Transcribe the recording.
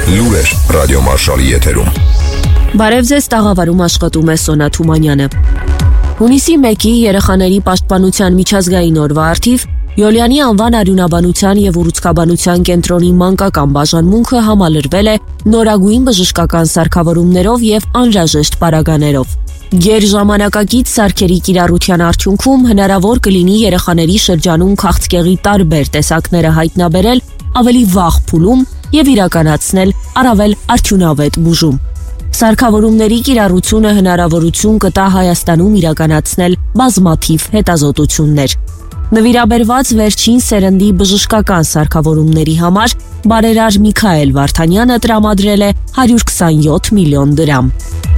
Լուրեր ռադիոմարշալի եթերում։ Բարև ձեզ, տաղավարում աշխատում է Սոնա Թումանյանը։ Հունիսի 1-ի երեխաների պաշտպանության միջազգային օրվա առթիվ Յոլյանի անվան արյունաբանության եւ ուռուցքաբանության կենտրոնի մանկական բաժանմունքը համալրվել է նորագույն բժշկական սարքավորումներով եւ անհրաժեշտ պարագաներով։ Գերժամանակակից սարքերի կիրառության արդյունքում հնարավոր կլինի երեխաների շրջանում քաղցկեղի տարբեր տեսակները հայտնաբերել ավելի վաղ փուլում եւ իրականացնել առավել արդյունավետ բուժում։ Սարքավորումների կիրառությունը հնարավորություն կտա Հայաստանում իրականացնել բազմաթիվ հետազոտություններ։ Նվիրաբերված վերջին սերնդի բժշկական սարքավորումների համար բարերար Միքայել Վարդանյանը տրամադրել է 127 միլիոն դրամ։